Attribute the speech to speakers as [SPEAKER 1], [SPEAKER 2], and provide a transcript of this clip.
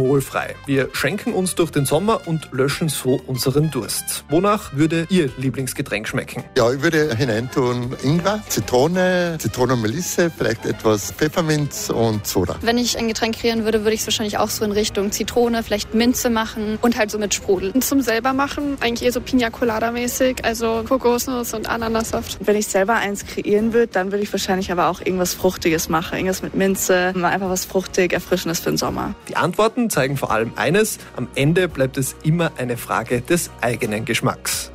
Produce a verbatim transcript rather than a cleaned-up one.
[SPEAKER 1] alkoholfrei. Wir schenken uns durch den Sommer und löschen so unseren Durst. Wonach würde Ihr Lieblingsgetränk schmecken?
[SPEAKER 2] Ja, ich würde hineintun Ingwer, Zitrone, Zitronenmelisse, vielleicht etwas Pfefferminz und Soda.
[SPEAKER 3] Wenn ich ein Getränk kreieren würde, würde ich es wahrscheinlich auch so in Richtung Zitrone, vielleicht Minze machen und halt so mit Sprudel.
[SPEAKER 4] Und zum selber machen eigentlich eher so Pina Colada mäßig, also Kokosnuss und Ananassaft.
[SPEAKER 5] Wenn ich selber eins kreieren würde, dann würde ich wahrscheinlich aber auch irgendwas Fruchtiges machen. Irgendwas mit Minze, einfach was fruchtig, erfrischendes für den Sommer.
[SPEAKER 1] Die Antworten zeigen vor allem eines: Am Ende bleibt es immer eine Frage des eigenen Geschmacks.